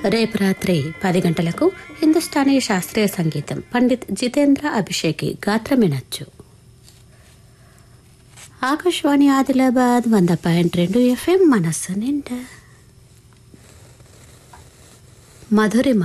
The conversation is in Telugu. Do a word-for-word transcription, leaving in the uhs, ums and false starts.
రేపు రాత్రి పది గంటలకు హిందుస్థానీ శాస్త్రీయ సంగీతం పండిత్ జితేంద్ర అభిషేకి గాత్రం వినొచ్చు. ఆకాశవాణి ఆదిలాబాద్ వంద పాయింట్ రెండు ఎఫ్ఎం మనస్సు నిండా. మధురిమ